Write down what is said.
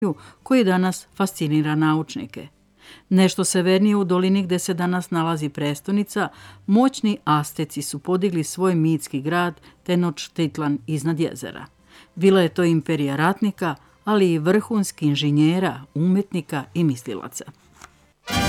koji danas fascinira naučnike. Nešto severnije u dolini gde se danas nalazi prestonica, moćni Asteci su podigli svoj mitski grad Tenochtitlan iznad jezera. Bila je to imperija ratnika, ali i vrhunski inženjera, umetnika i mislilaca.